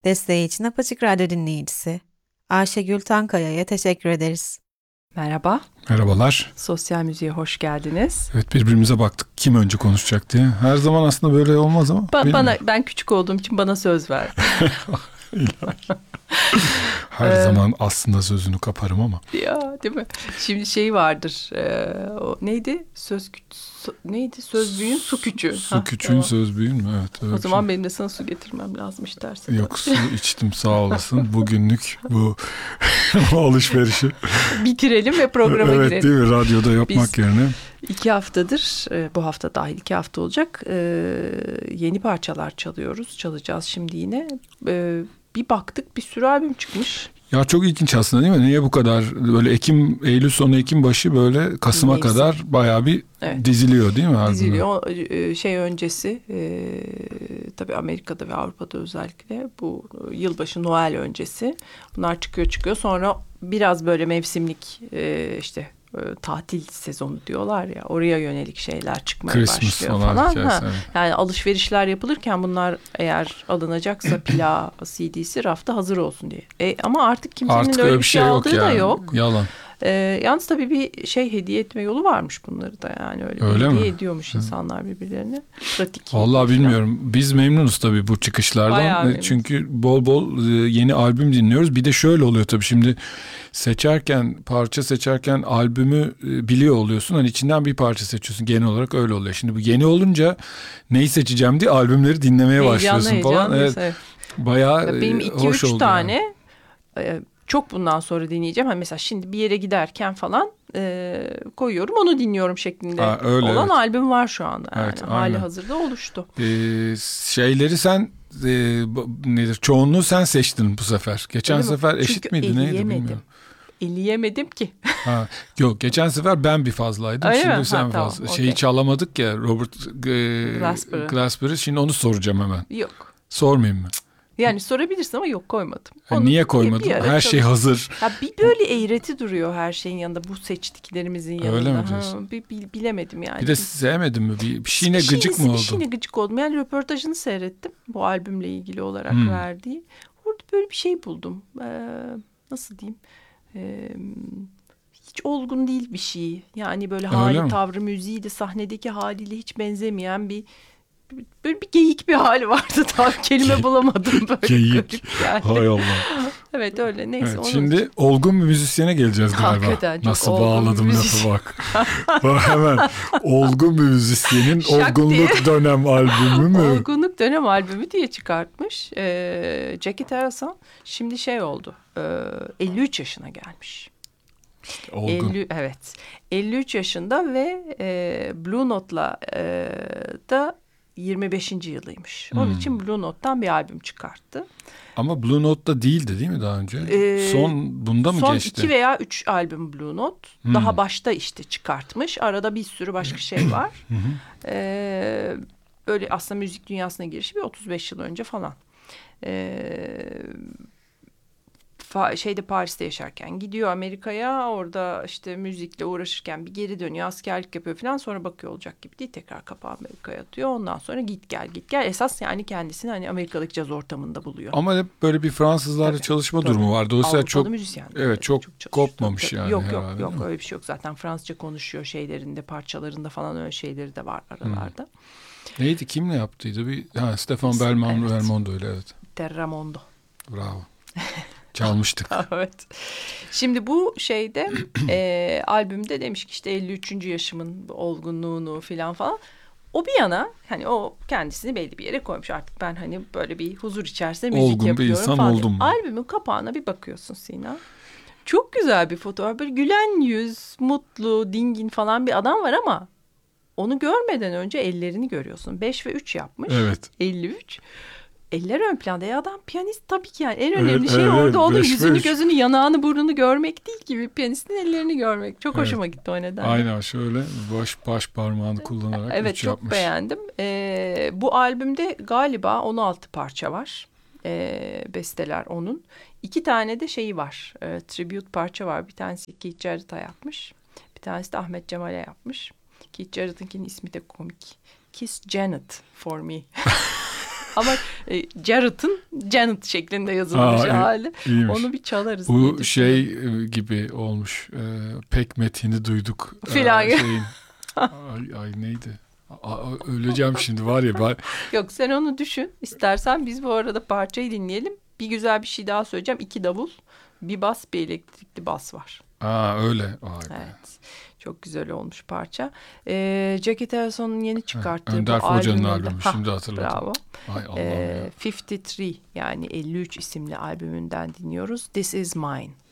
Desteği için Apaçık Radyo dinleyicisi Ayşegül Tankaya'ya teşekkür ederiz. Merhaba, Merhabalar. sosyal müziğe hoş geldiniz. Evet, birbirimize baktık kim önce konuşacak diye. Her zaman aslında böyle olmaz ama. Ben küçük olduğum için bana söz verdi. Her zaman aslında sözünü kaparım ama. Ya, değil mi? Şimdi şey vardır. O neydi? Neydi? Söz büyüğün su küçüğün. Su küçüğün tamam. söz büyüğün mü? Evet. O zaman benim de sana su getirmem lazımmış dersin. Yok, su içtim, sağ olasın. Bugünlük bu alışverişi. Bitirelim ve programa evet, girelim. değil mi? Radyoda yapmak Biz yerine. 2 haftadır, bu hafta dahil 2 hafta olacak. Yeni parçalar çalacağız şimdi yine. Bir baktık bir sürü albüm çıkmış. Ya çok ilginç aslında, değil mi? Niye bu kadar böyle Eylül sonu Ekim başı böyle Kasım'a Mevsim. kadar bayağı bir diziliyor, değil mi? Albümler? Diziliyor. Şey öncesi tabii Amerika'da ve Avrupa'da özellikle bu yılbaşı Noel öncesi bunlar çıkıyor. Sonra biraz böyle mevsimlik tatil sezonu diyorlar ya, oraya yönelik şeyler çıkmaya Christmas başlıyor falan. hikayesi, evet. Yani alışverişler yapılırken bunlar eğer alınacaksa plağı, CD'si rafta hazır olsun diye. Ama artık kimsenin öyle bir şey aldığı da yok. Yalan. Yalnız tabii bir hediye etme yolu varmış bunları da, yani öyle Öyle hediye mi? ediyormuş insanlar birbirlerine. Pratik. Vallahi bilmiyorum. Biz memnunuz tabii bu çıkışlardan. Bayağı memnunuz. Çünkü bol yeni albüm dinliyoruz. Bir de şöyle oluyor tabii, şimdi parça seçerken albümü biliyor oluyorsun. Hani içinden bir parça seçiyorsun. Genel olarak öyle oluyor. Şimdi bu yeni olunca neyi seçeceğim diye albümleri dinlemeye başlıyorsun falan. Evet. Bayağı benim hoş 2-3 oldu tane çok bundan sonra dinleyeceğim. Hani mesela şimdi bir yere giderken falan koyuyorum, onu dinliyorum şeklinde öyle, olan evet. albüm var şu anda. Yani Evet, hali aynen. hazırda oluştu. Şeyleri sen çoğunluğu sen seçtin bu sefer. Geçen Öyle mi? sefer eşit Çünkü miydi, neydi eleyemedim. bilmiyorum. Eleyemedim ki. Yok, geçen sefer ben bir fazlaydım. Öyle şimdi mi? sen Tamam, fazla. okey. Şeyi çalamadık ya, Robert Glasper'ı. Şimdi onu soracağım hemen. Yok. Sormayayım mı? Yani sorabilirsin ama yok, koymadım. Niye koymadın? Bir ara Her şey hazır. Ya bir böyle eğreti duruyor her şeyin yanında, bu seçtiklerimizin yanında. Öyle mi diyorsun? Bilemedim yani. Bir de sevmedin mi? Bir şeyine gıcık mı Bir oldu? şeyine gıcık oldum. Yani röportajını seyrettim bu albümle ilgili olarak verdiği. Orada böyle bir şey buldum. Nasıl diyeyim? Hiç olgun değil bir şey. Yani böyle hali, tavrı, müziği de sahnedeki haliyle hiç benzemeyen böyle bir geyik bir hali vardı. Tam kelime bulamadım böyle. Geyik. Hay Allah. Evet, öyle, neyse. Evet, şimdi olgun bir müzisyene geleceğiz galiba. Hakikaten çok nasıl olgun bağladım bir lafı bak. Hemen olgun bir müzisyenin Şak olgunluk dönem albümü mü? Olgunluk dönem albümü diye çıkartmış. Jackie Tarasson şimdi şey oldu. 53 yaşına gelmiş. Olgun. Evet. 53 yaşında ve Blue Note'la da 25. yılıymış. Onun için Blue Note'tan bir albüm çıkarttı. Ama Blue Note'da değildi değil mi daha önce? Son bunda mı geçti? Son 2 veya 3 albüm Blue Note. Daha başta işte çıkartmış. Arada bir sürü başka şey var. Böyle aslında müzik dünyasına girişi bir 35 yıl önce falan. Paris'te yaşarken gidiyor Amerika'ya, orada işte müzikle uğraşırken bir geri dönüyor, askerlik yapıyor falan, sonra bakıyor olacak gibi değil, tekrar kapağı Amerika'ya atıyor, ondan sonra git gel esas yani kendisini hani Amerika'daki caz ortamında buluyor. Ama hep böyle bir Fransızlarla çalışma durumu var. Dolayısıyla Avrupalı müzisyen. Evet, çok kopmamış yani. Yok herhalde, öyle bir şey yok, zaten Fransızca konuşuyor, şeylerinde, parçalarında falan öyle şeyleri de var aralarda. Neydi, kimle yaptıydı? Stefan Belmondo öyle, evet. Terramondo. Bravo. Çalmıştık. Evet. Şimdi bu albümde demiş ki işte 53. yaşımın olgunluğunu falan. O bir yana hani o kendisini belli bir yere koymuş, artık ben hani böyle bir huzur içerisinde müzik olgun yapıyorum bir insan falan. oldum. Albümün kapağına bir bakıyorsun Sinan. Çok güzel bir fotoğraf, böyle gülen yüz, mutlu, dingin falan bir adam var ama onu görmeden önce ellerini görüyorsun. 5 ve 3 yapmış. Evet. 53. Eller ön planda. Ya adam piyanist tabii ki, yani en önemli şey orada onun yüzünü, gözünü, yanağını, burnunu görmek değil gibi, piyanistin ellerini görmek. Çok hoşuma gitti o nedenle. Aynen şöyle baş parmağını kullanarak evet, çok yapmış. beğendim. Bu albümde galiba 16 parça var. Besteler onun. 2 tane de şeyi var. Tribute parça var. Bir tanesi Keith Jarrett'a yapmış. Bir tanesi de Ahmet Cemal'e yapmış. Keith Jarrett'ınkinin ismi de komik. Kiss Janet for me. Ama Jarrett'ın Janet şeklinde yazılmış hali. İyiymiş. Onu bir çalarız. Bu şey gibi olmuş. Pek metini duyduk. Filan. Ay neydi? Öleceğim şimdi var ya. Yok, sen onu düşün. İstersen biz bu arada parçayı dinleyelim. Bir güzel bir şey daha söyleyeceğim. 2 davul, bir bas, bir elektrikli bas var. Öyle. Vay be. Evet. Çok güzel olmuş parça. Jackie Harrison'un yeni çıkarttığı Önder bu Hoca'nın albümünde. albümü. Şimdi hatırladım. Bravo. Ay Allah'ım ya. 53 yani 53 isimli albümünden dinliyoruz. This Is Mine.